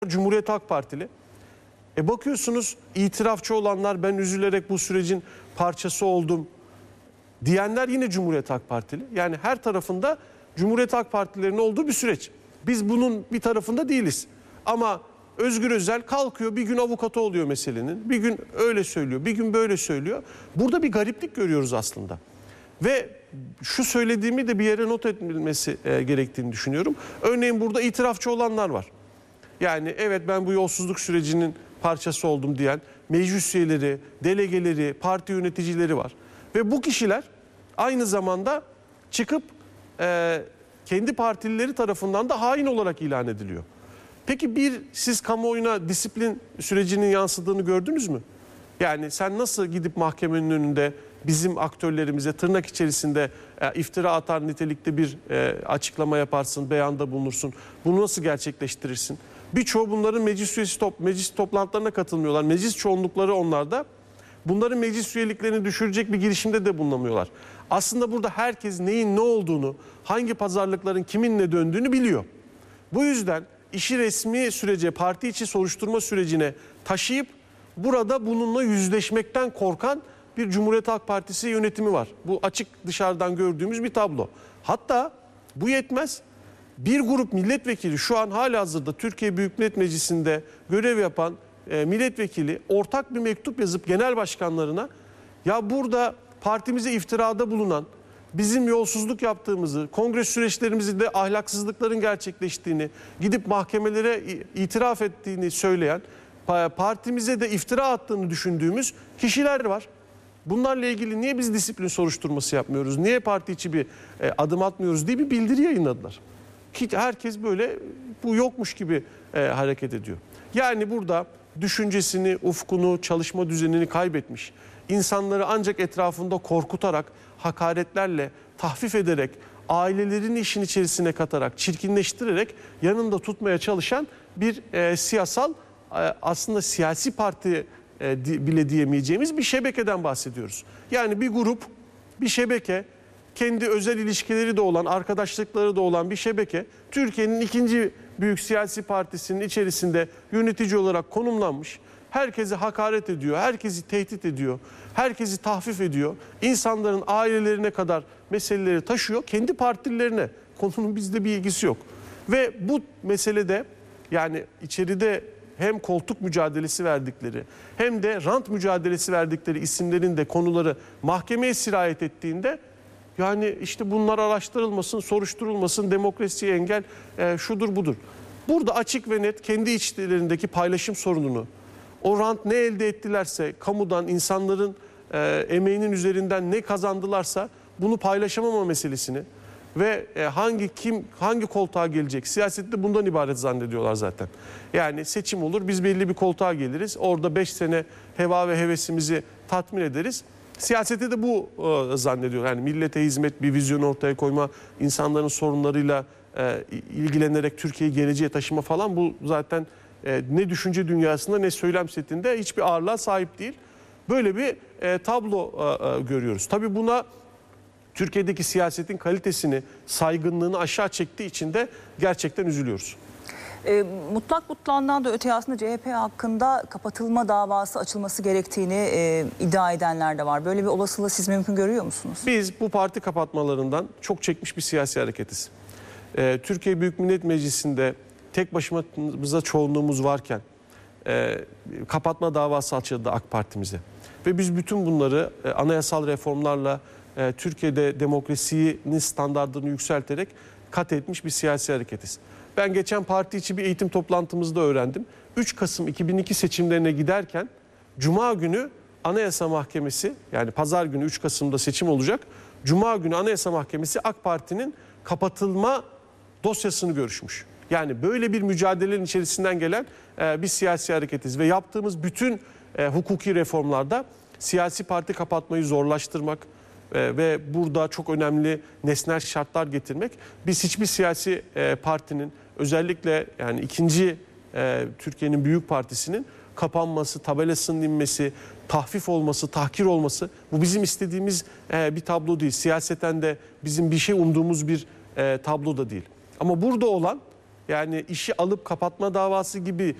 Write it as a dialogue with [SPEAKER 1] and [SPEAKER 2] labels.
[SPEAKER 1] Cumhuriyet Halk Partili. Bakıyorsunuz itirafçı olanlar, ben üzülerek bu sürecin parçası oldum diyenler yine Cumhuriyet Halk Partili. Yani her tarafında Cumhuriyet Halk Partilerinin olduğu bir süreç. Biz bunun bir tarafında değiliz. Ama Özgür Özel kalkıyor, bir gün avukatı oluyor meselenin. Bir gün öyle söylüyor, bir gün böyle söylüyor. Burada bir gariplik görüyoruz aslında. Ve şu söylediğimi de bir yere not edilmesi gerektiğini düşünüyorum. Örneğin burada itirafçı olanlar var. Yani evet, ben bu yolsuzluk sürecinin parçası oldum diyen meclis üyeleri, delegeleri, parti yöneticileri var. Ve bu kişiler aynı zamanda çıkıp kendi partilileri tarafından da hain olarak ilan ediliyor. Peki siz kamuoyuna disiplin sürecinin yansıdığını gördünüz mü? Yani sen nasıl gidip mahkemenin önünde bizim aktörlerimize tırnak içerisinde iftira atar nitelikte bir açıklama yaparsın, beyanda bulunursun? Bunu nasıl gerçekleştirirsin? Birçoğu bunların meclis toplantılarına katılmıyorlar. Meclis çoğunlukları onlarda. Bunların meclis üyeliklerini düşürecek bir girişimde de bulunamıyorlar. Aslında burada herkes neyin ne olduğunu, hangi pazarlıkların kiminle döndüğünü biliyor. Bu yüzden işi resmi sürece, parti içi soruşturma sürecine taşıyıp burada bununla yüzleşmekten korkan bir Cumhuriyet Halk Partisi yönetimi var. Bu açık dışarıdan gördüğümüz bir tablo. Hatta bu yetmez. Bir grup milletvekili, şu an halihazırda Türkiye Büyük Millet Meclisi'nde görev yapan milletvekili ortak bir mektup yazıp genel başkanlarına, ya burada partimize iftirada bulunan, bizim yolsuzluk yaptığımızı, kongre süreçlerimizde ahlaksızlıkların gerçekleştiğini, gidip mahkemelere itiraf ettiğini söyleyen, partimize de iftira attığını düşündüğümüz kişiler var. Bunlarla ilgili niye biz disiplin soruşturması yapmıyoruz, niye parti içi bir adım atmıyoruz diye bir bildiri yayınladılar. Ki herkes böyle bu yokmuş gibi hareket ediyor. Yani burada düşüncesini, ufkunu, çalışma düzenini kaybetmiş, insanları ancak etrafında korkutarak, hakaretlerle, tahfif ederek, ailelerini işin içerisine katarak, çirkinleştirerek yanında tutmaya çalışan bir siyasal, aslında siyasi parti bile diyemeyeceğimiz bir şebekeden bahsediyoruz. Yani bir grup, bir şebeke, kendi özel ilişkileri de olan, arkadaşlıkları da olan bir şebeke, Türkiye'nin ikinci büyük siyasi partisinin içerisinde yönetici olarak konumlanmış, herkese hakaret ediyor, herkesi tehdit ediyor, herkesi tahfif ediyor, insanların ailelerine kadar meseleleri taşıyor, kendi partililerine. Konunun bizde bir ilgisi yok. Ve bu meselede, yani içeride hem koltuk mücadelesi verdikleri hem de rant mücadelesi verdikleri isimlerin de konuları mahkemeye sirayet ettiğinde, yani işte bunlar araştırılmasın, soruşturulmasın, demokrasiye engel, şudur budur. Burada açık ve net kendi içlerindeki paylaşım sorununu, o rant ne elde ettilerse, kamudan, insanların emeğinin üzerinden ne kazandılarsa bunu paylaşamama meselesini ve hangi koltuğa gelecek, siyasette bundan ibaret zannediyorlar zaten. Yani seçim olur, biz belli bir koltuğa geliriz, orada 5 sene heva ve hevesimizi tatmin ederiz. Siyasete de bu zannediyor. Yani millete hizmet, bir vizyon ortaya koyma, insanların sorunlarıyla ilgilenerek Türkiye'yi geleceğe taşıma falan, bu zaten ne düşünce dünyasında ne söylem setinde hiçbir ağırlığa sahip değil. Böyle bir tablo görüyoruz. Tabii buna Türkiye'deki siyasetin kalitesini, saygınlığını aşağı çektiği için de gerçekten üzülüyoruz.
[SPEAKER 2] Mutlak mutlağından da öte aslında CHP hakkında kapatılma davası açılması gerektiğini iddia edenler de var. Böyle bir olasılığı siz mümkün görüyor musunuz? Biz
[SPEAKER 1] bu parti kapatmalarından çok çekmiş bir siyasi hareketiz. Türkiye Büyük Millet Meclisi'nde tek başımıza çoğunluğumuz varken kapatma davası açıldı AK Parti'mize. Ve biz bütün bunları anayasal reformlarla Türkiye'de demokrasinin standartını yükselterek kat etmiş bir siyasi hareketiz. Ben geçen parti içi bir eğitim toplantımızda öğrendim. 3 Kasım 2002 seçimlerine giderken Cuma günü Anayasa Mahkemesi, yani pazar günü 3 Kasım'da seçim olacak. Cuma günü Anayasa Mahkemesi AK Parti'nin kapatılma dosyasını görüşmüş. Yani böyle bir mücadelenin içerisinden gelen bir siyasi hareketiz. Ve yaptığımız bütün hukuki reformlarda siyasi parti kapatmayı zorlaştırmak ve burada çok önemli nesnel şartlar getirmek. Biz hiçbir siyasi partinin, özellikle yani ikinci Türkiye'nin büyük partisinin kapanması, tabelasının inmesi, tahfif olması, tahkir olması, bu bizim istediğimiz bir tablo değil. Siyaseten de bizim bir şey umduğumuz bir tablo da değil. Ama burada olan, Yani işi alıp kapatma davası gibi